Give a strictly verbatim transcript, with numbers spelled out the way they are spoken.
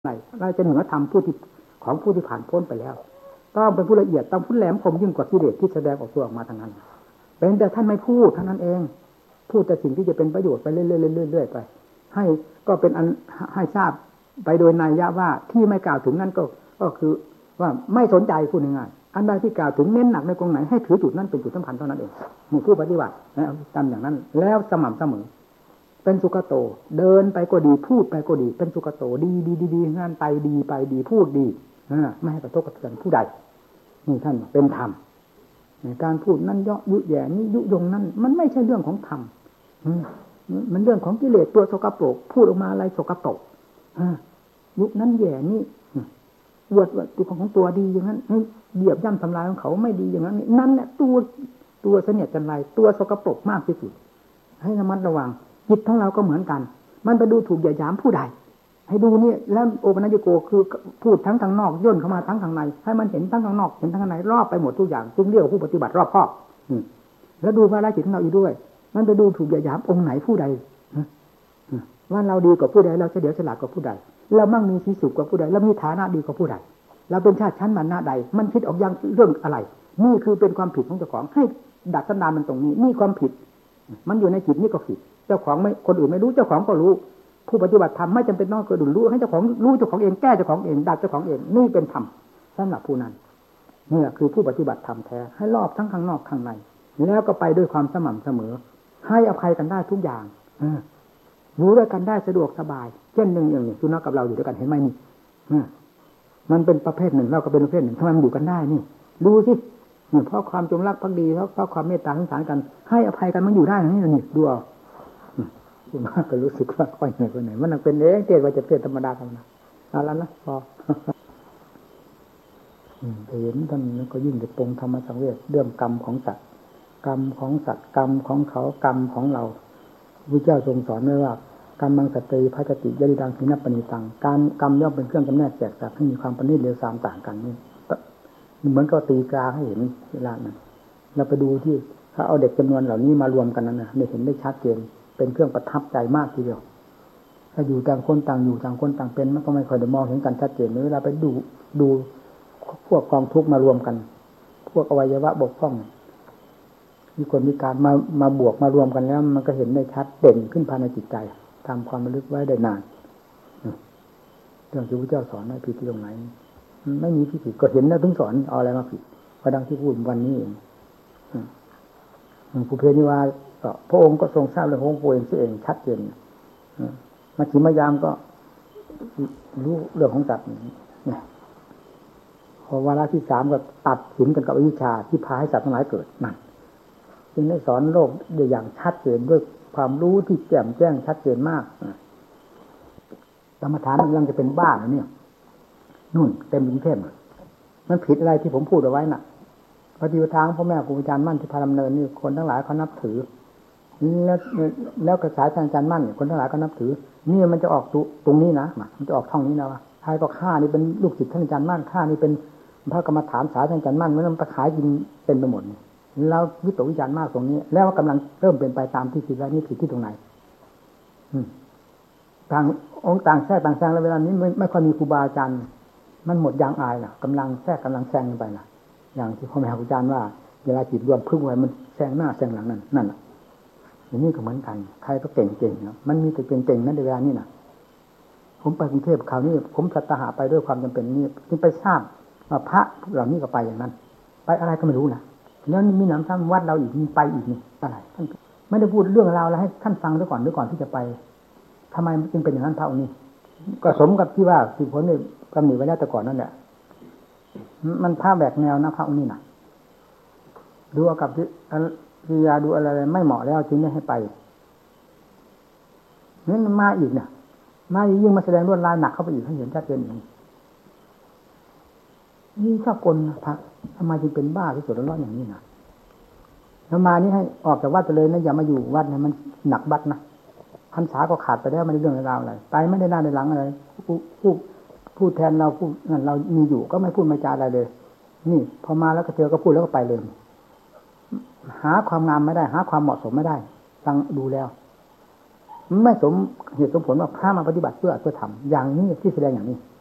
ไหนเราจะเหนือธรรมผู้ที่ของผู้ที่ผ่านพ้นไปแล้วต้องเป็นผู้ละเอียดต้องผู้แหลมคมยิ่งกว่ากิเลสที่แสดงออกตัวออกมาทางนั้นเป็นแต่ท่านไม่พูดเท่านั้นเองพูดแต่สิ่งที่จะเป็นประโยชน์ไปเรื่อยๆเรื่อยๆไปให้ก็เป็นอันให้ทราบไปโดยนัยยะว่าที่ไม่กล่าวถึงนั้นก็ก็คือว่าไม่สนใจพูดง่ายๆอันใดที่กล่าวถึงเน้นหนักในตรงไหนให้ถือจุดนั้นเป็นจุดสำคัญเท่านั้นเองมีผู้ปฏิบัติทำอย่างนั้นแล้วสม่ำเสมอเป็นสุขโตเดินไปก็ดีพูดไปก็ดีเป็นสุขโตดีดีดีดีงานไปดีไปดีพูดดีไม่ให้กระทบกระเทือนผู้ใดนี่ท่านเป็นธรรมการพูดนั้นเยาะยุแย่นี้ยุยงนั้นมันไม่ใช่เรื่องของธรรมมันเรื่องของกิเลสตัวสกปรกพูดออกมาอะไรสกปรกยุนั้นแย่นี่อวดว่าตัวของตัวดีอย่างนั้นเหยียบย่ำทำลายของเขาไม่ดีอย่างนั้นนั่นแหละตัวตัวเสนียดจันไรตัวสกปรกมากที่สุดให้ระมัดระวังจิตของเราก็เหมือนกันมันไปดูถูกเหยียดหยามผู้ใดให้ดูนี่แล้วโอปัญญโกคือพูดทั้งทางนอกย่นเข้ามาทั้งทางในให้มันเห็นทั้งทางนอกเห็นทั้งทางในรอบไปหมดทุกอย่างจึงเรียกว่าผู้ปฏิบัติรอบครอบแล้วดูภาระจิตของเราอีกด้วยมันไปดูถูกเหยียดหยามองค์ไหนผู้ใดว่าเราดีกว่าผู้ใดเราเฉลียวฉลาดกว่าผู้ใดเรามั่งมีสีสุขกว่าผู้ใดเรามีฐานะดีกว่าผู้ใดเราเป็นชาติชั้นวรรณะใดมันคิดออกอย่างเรื่องอะไรนี่คือเป็นความผิดของเจ้าของให้ดัดสันดานมันตรงนี้นี่ความผิดมันอยู่ในจิตนี่ก็ผิดเจ้าของไม่คนอื่นไม่รู้เจ้าของก็รู้ผู้ปฏิบัติธรรมไม่จำเป็นต้องคนอื่นรู้ให้เจ้าของรู้เจ้าของเองแก้เจ้าของเองดัดเจ้าของเองนี่เป็นธรรมสำหรับผู้นั้นนี่คือผู้ปฏิบัติธรรมแท้ให้รอบทั้งข้างนอกข้างในแล้วก็ไปด้วยความสม่ำเสมอให้อภัยกันได้ทุกอย่างรู้ด้วยกันได้สะดวกสบายเช่นหนึ่งอย่างนี้สุนัขกับเราอยู่ด้วยกันเห็นไหมนี่มันเป็นประเภทหนึ่งเราก็เป็นประเภทหนึ่งทำไมมันอยู่กันได้นี่ดูสิเพราะความจงรักภักดีเพราะเพราะความเมตตาสงสารกันให้อภัยกันมันอยู่ได้นี่นี่ดูเอาคุณมากก็รู้สึกว่าค่อยเหนื่อยไปหน่อยมันเป็นเองเทศว่าจะเทศธรรมดาธรรมดาเอาแล้วนะพอเห็นท่านก็ยิ่งจะปรงธรรมสังเวชเรื่องกรรมของสัตว์กรรมของสัตว์กรรมของเขากรรมของเราพระเจ้าทรงสอนไว้ว่ากรรมังสัตติภัจติยริดังสินปณิตังการกรรมย่อมเป็นเครื่องจำแนกแจกสัตว์ให้มีความประณีตเลวทรามต่างกันนี่เหมือนกับตีกาให้เห็นเวลานั้นเราไปดูที่ถ้าเอาเด็กจำนวนเหล่านี้มารวมกันนั้นนะได้เห็นได้ชัดเจนเป็นเครื่องประทับใจมากทีเดียวถ้าอยู่ต่างคนต่างอยู่ต่างคนต่างเป็นมันก็ไม่ค่อยได้มองเห็นกันชัดเจนเวลาไปดูดูพวกกองทุกข์มารวมกันพวกอวัยวะบกพร่องมีคนมีการมามาบวกมารวมกันแล้วมันก็เห็นได้ชัดเด่นขึ้นภายในจิตใจทำความระลึกไว้ได้นานเรื่องที่พระเจ้าสอนไม่ผิดที่ตรงไหนไม่มีที่ผิดก็เห็นแล้วถึงสอนเอาอะไรมาผิดก็ดังที่พูดวันนี้เองผู้เพนิวาพระองค์ก็ทรงทราบเรื่องของพระองค์เองชัดเจนมัชฌิมยามก็รู้เรื่องของสัตว์พอวาระที่สามก็ตัดสินกันกับอวิชชาที่พาให้สัตว์ทั้งหลายเกิดนั่นจึงได้สอนโลกได้อย่างชัดเจนด้วยความรู้ที่แจ่มแจ้งชัดเจนมากกรรมฐานกำลังจะเป็นบ้าเนี่ยนู่นเต็มกรุงเทพมันผิดอะไรที่ผมพูดเอาไว้น่ะปฏิบัติทางพ่อแม่ครูอาจารย์มั่นที่พาดำเนินนี่คนทั้งหลายเขานับถือแล้วแล้วกระสายอาจารย์มั่นคนทั้งหลายก็นับถือนี่มันจะออกตรงนี้นะมันจะออกช่องนี้นะว่าใครก็ฆ่านี่เป็นลูกศิษย์ท่านอาจารย์มั่นฆ่านี่เป็นพระกรรมฐานสายท่านอาจารย์มั่นมันไปขายกินเป็นไปหมดแล้ววิตกวิจารณ์มากตรงนี้แล้วกำลังเริ่มเป็นไปตามที่คิดไว้นี่ผิดที่ตรงไหนต่างองค์ต่างแทรกต่างแซงแล้วเวลานี้ไม่ไม่ค่อยมีครูบาอาจารย์มันหมดยางอายน่ะกำลังแทรกกำลังแซงไปน่ะอย่างที่พ่อแม่ครูอาจารย์ว่าเวลาจิตรวมพึ่งไว้มันแซงหน้าแซงหลังนั่นนั่นอย่างนี้ก็เหมือนกันใครก็เก่งๆนะมันมีแต่เก่งๆนั่นในเวลานี้น่ะผมไปกรุงเทพคราวนี้ผมสัตหะไปด้วยความจำเป็นนี่ที่ไปทราบว่าพระเหล่านี้ก็ไปอย่างนั้นไปอะไรก็ไม่รู้นะแล้วมีหนำซ้ำวัดเราอีกมีไปอีกนี่อะไรท่านไม่ได้พูดเรื่องราวแล้วให้ท่านฟังด้วยก่อนด้วยก่อนที่จะไปทำไมจึงเป็นอย่างนั้นพระองค์นี้ก็สมกับที่ว่าที่ผมได้กำหนดไว้แล้วแต่ก่อนนั่นแหละมันพระแบกแนวนะพระองค์นี้นะดูเอากับวิยาดูอะไรไม่เหมาะแล้วจึงไม่ให้ไปนี่มันมาอีกเนี่ยมายิ่งมาแสดงลวดลายหนักเข้าไปอีกให้เห็นชัดเจนอย่างนี้นี่ชอบกลนะพระทำไมจึงเป็นบ้าที่สุดร้อนอย่างนี้นะแล้วมานี่ให้ออกจากวัดไปเลยนะอย่ามาอยู่วัดนะมันหนักบัดนะพรรษาก็ขาดไปแล้วไม่ได้เรื่องราวอะไรไปไม่ได้หน้าได้หลังอะไรผู้ผู้พูดแทนเราพูดนั่นเรามีอยู่ก็ไม่พูดไม่จาอะไรเลยนี่พอมาแล้วก็เจอก็พูดแล้วก็ไปเลยหาความงามไม่ได้หาความเหมาะสมไม่ได้ฟังดูแล้วไม่สมเหตุสมผลว่าพระมาปฏิบัติเพื่อเพื่อทำอย่างนี้ที่แสดงอย่างนี้